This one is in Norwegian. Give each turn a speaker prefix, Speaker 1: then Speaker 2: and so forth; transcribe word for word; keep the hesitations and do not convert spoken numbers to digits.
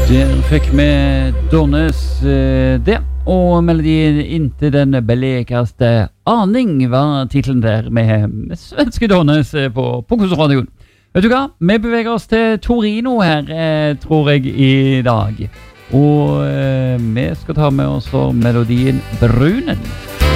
Speaker 1: Der fikk vi Donnes eh, det, og melodien Inte den blekeste aning var titlen der med svenske Donnes eh, på Fokusradioen. Vet du hva? Vi beveger oss til Torino her, eh, tror jeg, i dag. Og eh, vi skal ta med oss melodien Brunen.